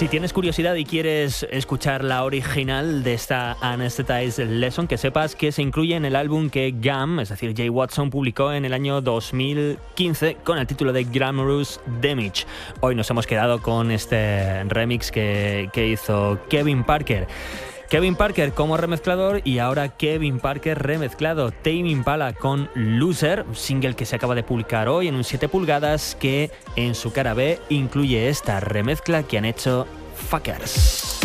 Si tienes curiosidad y quieres escuchar la original de esta Anesthetized Lesson, que sepas que se incluye en el álbum que Gam, es decir, Jay Watson, publicó en el año 2015 con el título de Glamorous Damage. Hoy nos hemos quedado con este remix que hizo Kevin Parker. Kevin Parker como remezclador y ahora Kevin Parker remezclado. Tame Impala con Loser, single que se acaba de publicar hoy en un 7 pulgadas que en su cara B incluye esta remezcla que han hecho Fuckers.